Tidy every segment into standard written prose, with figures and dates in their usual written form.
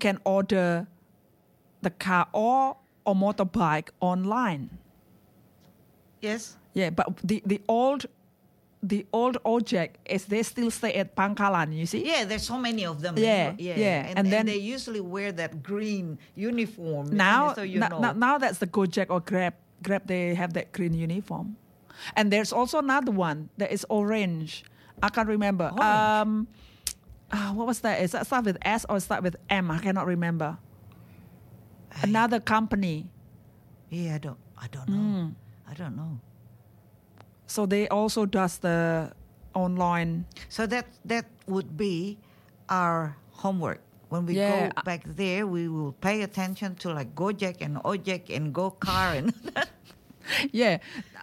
can order the car or motorbike online. Yes. Yeah, but the old ojek is they still stay at Pangkalan, you see? Yeah, there's so many of them. Yeah, anyway. yeah. And then they usually wear that green uniform. now, so now that's the Gojek or Grab. Grab, they have that green uniform. And there's also another one that is orange. I can't remember. Orange. What was that? Is that start with S or start with M? I cannot remember. Another company. Yeah, I don't know. I don't know. So they also does the online. So that would be our homework. When we go back there, we will pay attention to like Gojek and Ojek and Go Car and Yeah.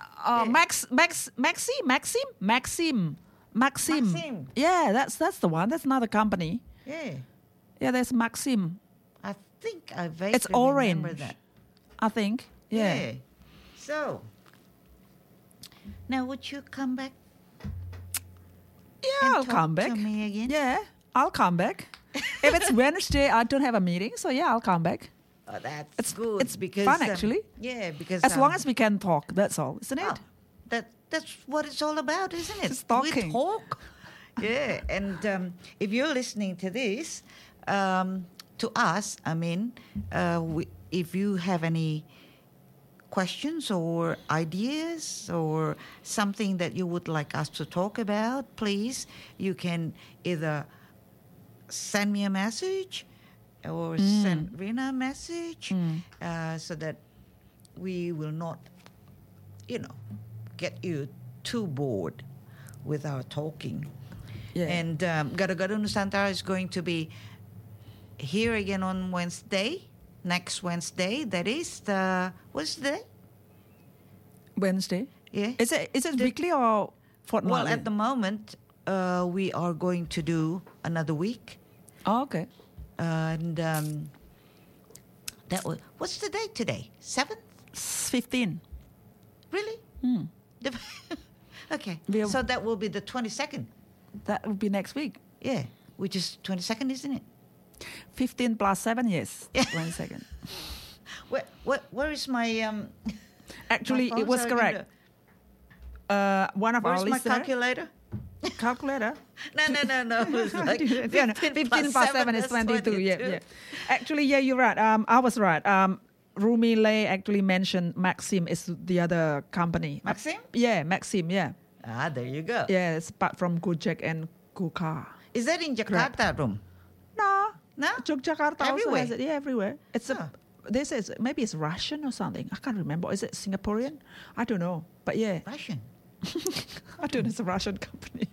Maxim. Yeah, that's the one. That's another company. Yeah. Yeah, there's Maxim. I think I vaguely It's orange. remember that. I think. Yeah. So, now would you come back? Yeah, and I'll talk come back. to me again? Yeah, I'll come back. If it's Wednesday, I don't have a meeting, so yeah, I'll come back. Oh, that's good. It's because fun actually. Yeah, because As long as we can talk, that's all, isn't it? oh, that's what it's all about, isn't it? Just talking. We talk. Yeah, and if you're listening to this, to us, I mean, if you have any questions or ideas or something that you would like us to talk about, please, you can either send me a message or send Rina a message so that we will not, get you too bored with our talking. Yeah. And Gado-Gado Nusantara is going to be here again on next Wednesday. That is what's the day? Wednesday. Yeah. Is it weekly or fortnightly? Well, at the moment, we are going to do another week. Oh, okay. And what's the date today? 7th? 15. Really? Okay. So that will be the 22nd. That would be next week. Yeah. Which is 22nd, isn't it? 15 plus 7, yes. 22nd. Where is my... Actually, my it was phone? correct. One of Where's our my listeners... calculator? Calculator? No. It's like 15 plus 7 is 22. Yeah. Actually, yeah, you're right. I was right. Rumi Lay actually mentioned Maxim is the other company. Maxim? Yeah, Maxim, yeah. There you go. Yeah, it's apart from Gojek and Gokar. Is that in Jakarta, Rum? No. No? Jakarta also Everywhere? has it. Yeah, everywhere. It's this is maybe it's Russian or something. I can't remember. Is it Singaporean? I don't know. But yeah. Russian? I don't know. It's a Russian company.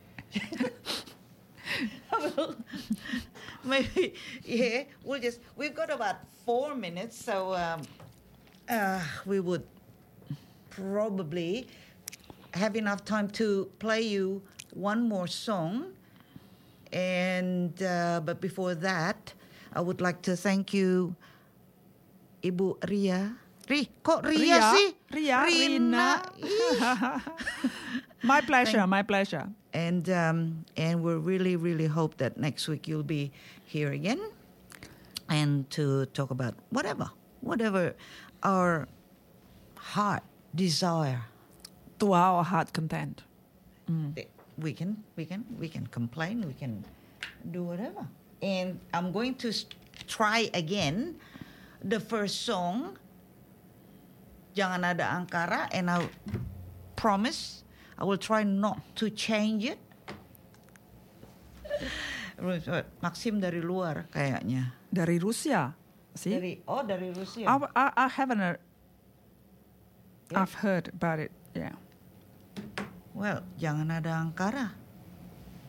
Well, maybe, yeah. We've got about 4 minutes, so we would probably have enough time to play you one more song. And but before that, I would like to thank you, Ibu Ria. Kok Ria sih? Rina. My pleasure. And we really, really hope that next week you'll be here again and to talk about whatever our heart desire. To our heart content. We can complain, we can do whatever. And I'm going to try again the first song, Jangan Ada Angkara, and I promise I will try not to change it. Maxim dari luar kayaknya. Dari Rusia. See? Dari Rusia. I haven't. I've heard about it. Yeah. Well, Jangan Ada Angkara.